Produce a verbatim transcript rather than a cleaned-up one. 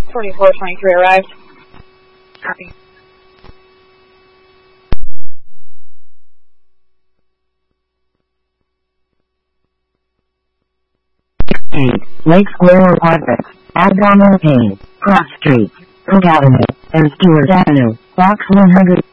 twenty-four twenty-three arrived. Copy. Street, Lake Square Apartments, Abdominal Pain, Cross Street, Oak Avenue, and Stewart Avenue, Box one hundred.